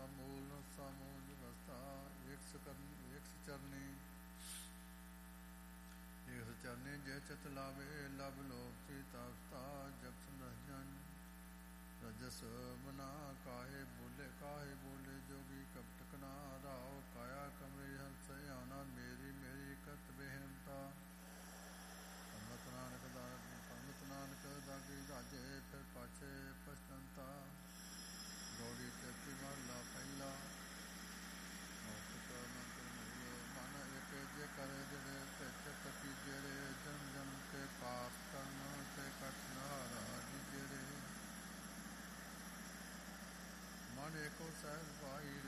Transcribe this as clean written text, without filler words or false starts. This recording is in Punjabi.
ਮੂਲ ਰਸਾ ਮੂਲ ਰਸਤਾ ਏਕ ਚਰਨੀ ਏਕ ਚਰਨੀ ਜੇ ਚਿਤ ਲਾਵੇ ਲਭ ਲੋਭ ਸੀਤਾਸਤਾ ਜਪ ਸੰਜਨ ਰਜਸ ਮਨਾ ਕਾਹੇ ਬੋਲੇ ਜੋਗੀ ਕਪਟਕ ਨਾ ਰਾਓ ਕਾਇਆ ਕਮਰੇ ਹੰਸ ਆਨਾ ਮੇਰੀ ਕਤ ਬੇਹੰਤਾ ਪੰਡਤ ਨਾਨਕ ਦਾਗੀ ਰਾਜੇ ਫਿਰ ਪਾਛੇ ਪਛਤੰਤਾ ਗੌੜੀ ਚੇਤੀ ਮਹਲਾ ਪਹਿਲਾ ਮੌਕਤ ਮਨ ਇੱਕ ਜੇ ਕਰੇ ਜਿਹੜੇ ਤੇ ਚਿਤ ਕੀ ਜਿਹੜੇ ਜਨਮ ਤੇ ਪਾਪ ਕਰਨ ਤੇ ਕਟਨਾਰਾ ਜੀ ਜਿਹੜੇ ਮਨ ਏਕੋ ਸਹਿਜ ਭਾਈ